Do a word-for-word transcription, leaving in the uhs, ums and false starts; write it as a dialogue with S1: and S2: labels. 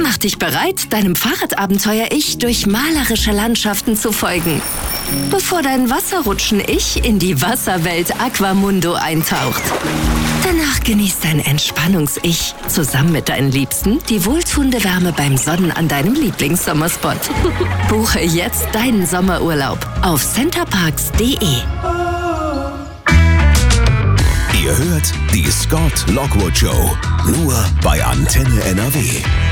S1: Mach dich bereit, deinem Fahrradabenteuer-Ich durch malerische Landschaften zu folgen, bevor dein Wasserrutschen-Ich in die Wasserwelt Aquamundo eintaucht. Danach genießt dein Entspannungs-Ich zusammen mit deinen Liebsten die wohltuende Wärme beim Sonnen an deinem Lieblingssommerspot. Buche jetzt deinen Sommerurlaub auf centerparks punkt de.
S2: Ihr hört die Scott Lockwood Show, nur bei Antenne N R W.